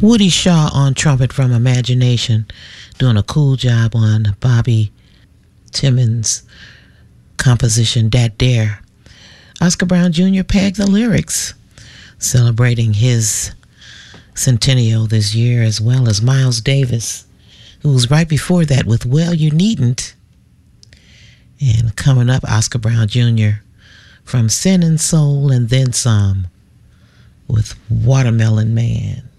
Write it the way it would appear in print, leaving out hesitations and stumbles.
Woody Shaw on trumpet from Imagination, doing a cool job on Bobby Timmons' composition, Dat Dare. Oscar Brown Jr. pegged the lyrics, celebrating his centennial this year, as well as Miles Davis, who was right before that with Well You Needn't. And coming up, Oscar Brown Jr. from Sin and Soul and Then Some with Watermelon Man.